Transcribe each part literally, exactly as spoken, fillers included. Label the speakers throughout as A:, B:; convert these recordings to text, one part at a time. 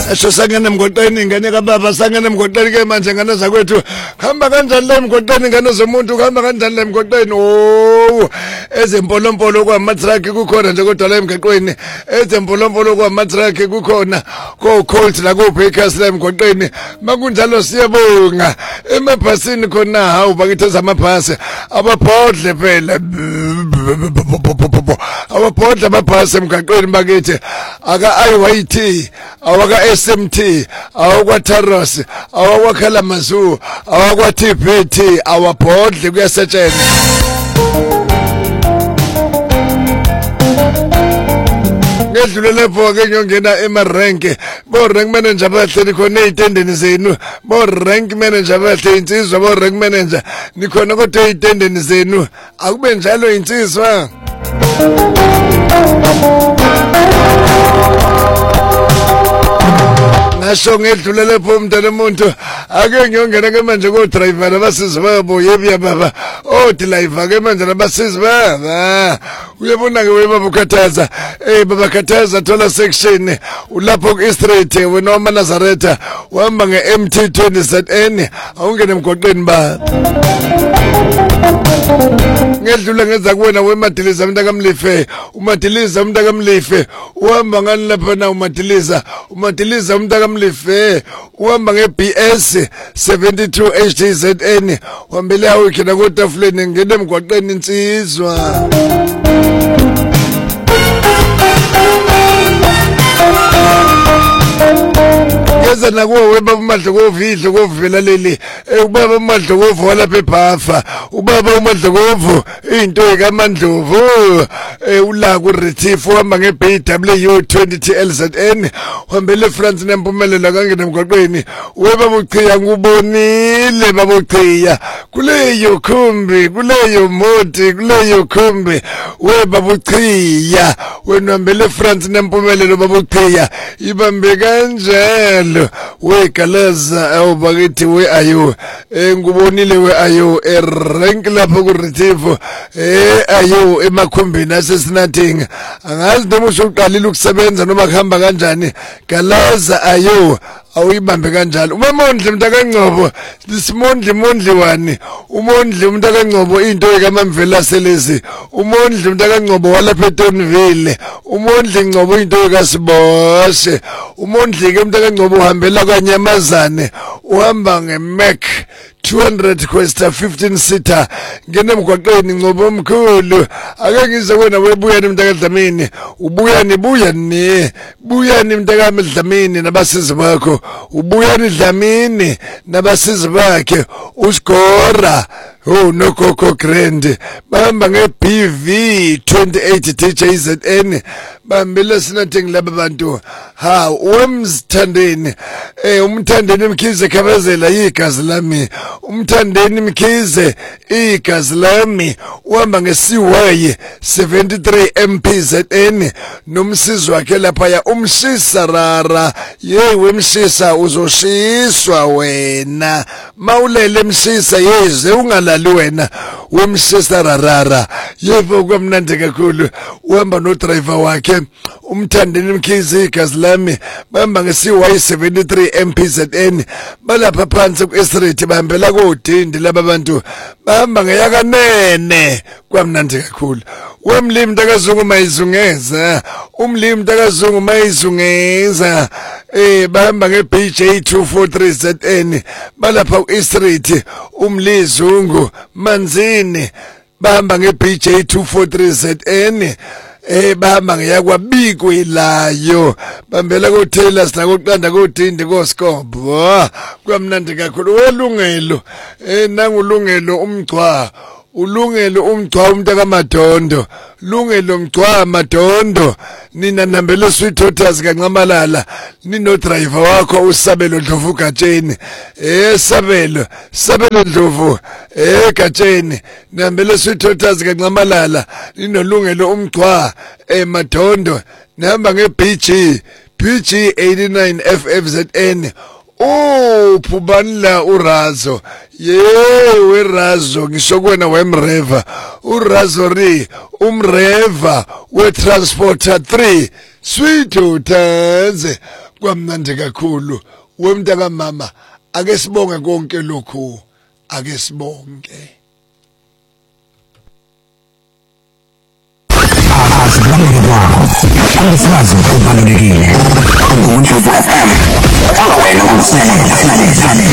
A: Esho sangene emgotweni ingane kababa sangene emgotweni ke manje ngane zakwethu khamba kanjani le emgotweni ngane zomuntu khamba kanjani le emgotweni oh ezempolompolo kwamatraki kukhona nje kodwa la emgaqweni ezempolompolo kwamatraki kukhona ko cold la ku bakers la emgotweni makunjalo siyabonga emabhasini khona hawu bakithi zamabhasi ababhodle phela ababhodle amabhasi emgaqweni bakithi aka I Y T awaka S M T awakwa Taros awakwa Kalamazoo awakwa T B T awabhodle kuyasetshenzwa ngedlule lapho ke ngiyongena emarenke bo rank manager bahle nikhona ezitendeni zenu bo rank manager bahle insizwa bo rank manager nikhona kodwa ezitendeni zenu akube njalo insizwa nasho ngedlule lapho umntana umuntu ake ngiyongena ke manje ko driver abasizi babo yebiya baba oh driver ke manje abasizi baba uyabona ke weba ukhathaza eh baba khathaza thola section ulapho ku street wena uma Nazareth uhamba nge M T twenty Z N awungene emgoqweni ba ngedlule ngeza kuwena wemadiliza umuntu akamlife umadiliza umuntu akamlife uhamba ngani lapha na umadiliza umadiliza umuntu akamlife uhamba nge B S seventy-two H D Z N uhambele yawo khona kotafuleni ngene emgwaqeni insizwa Yeza nakuwe weba umadlokovu idlo kovela leli ubaba umadlokovu walapha eBhafa ubaba umadlokovu into ekaMandlovu ula ku Retief uhamba nge B W twenty T L Z N uhambele France nempumelelo kangena emgwaqweni weba buchiya ngubonile babuchiya kuleyo khumbi kuleyo moti kuleyo khumbi weba buchiya wena uhambele France nempumelelo babuchiya ibambe kanjalo we Galaza awubakithi we ayo ngubonile we ayo erank lapho ku Retief eh ayo emakhombini asesinathing angazi noma usuqalile ukusebenza noma kuhamba kanjani Galaza ayo awuyibambe kanjalo umamondle mntakangcobo lisimondle mondle wani umondle umntakangcobo into ekamamvela selezi umondle mntakangcobo walapha eTonville umondle ngcobo into ekasiboshe umondle ke mntakangcobo uhambela kwaNyamazane uhamba ngeMac two hundred Questa fifteen seater ngene emgwaqeni ngcobo omkhulu ake ngize wena webuya nimntakadlamini ubuya nibuya ni buya nimntakamdlamini nabasizi bakho ubuya nidlamini nabasizi bakhe usigora oh no Coco Grand bahamba nge B V twenty-eight D J Z N bambele sinathing laba bantu ha umzithandeni eh umthandeni Mkhize Khabazela igazi lami umthandeni Mkhize igazi lami uhamba nge C Y seventy-three M P Z N nomsizi wakhe lapha ya umshisa rara yey wemshisa uzoshiswa wena mawulele emshisa yeze ungalali wena wemshisa rarara yebo kwamnandi kakhulu uhamba no driver wakhe umthandeni Mkhize igazi lami bahamba nge C Y seventy-three M P Z N balapha phansi ku street bahambela kodindi laba bantu bahamba ngeyakanene kwamnandi kakhulu wemlimi mntakazungu mayizungeza umlimi mntakazungu mayizungeza eh bahamba nge B J two forty-three Z N balapha ku street umlizungu manzini bahamba nge B J two forty-three Z N eh bahamba ngeyakwabikwe layo bambela ko Taylors la koqanda kodindi koScobo kwamnandi kakhulu welungelo eh nangulungelo umgcwa ulungelo umgcwa umuntu kaMadondo lungelo mgcwa Madondo nina nambele Sweet Waters kaNcamalala nino driver wakho uSabelo Ndlovu Gatsheni eh Sabelo Sabelo Ndlovu eh Gatsheni nambele Sweet Waters kaNcamalala ninolungelo umgcwa eh Madondo nihamba nge B G B G eighty-nine F F Z N oh phubanla urazo yewe razo ngisho kwena wemreva urazo ri umreva we transporter three Sweet Waters kwamnandi kakhulu wemntaka mama ake sibonge konke lokhu ake sibonge
B: Angisazi ukubalulekile umuntu F M awena ukusebenza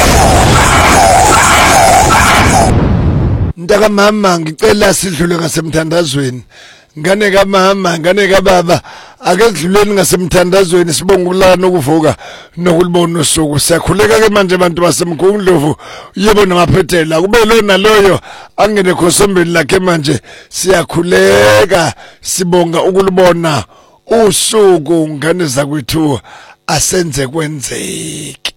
A: Ntaka mama ngicela sidlule ngasemthandazweni ngane ka mama ngane ka baba ake sidluleni ngasemthandazweni sibonga ukulana ukuvuka nokulibona usuku siyakhuleka ke manje abantu basemkhundlovu yebo namaphethela kube lona loyo angene khosombeni lakhe manje siyakhuleka sibonga ukulibona usuku ngane zakwethu asenze kwenzeke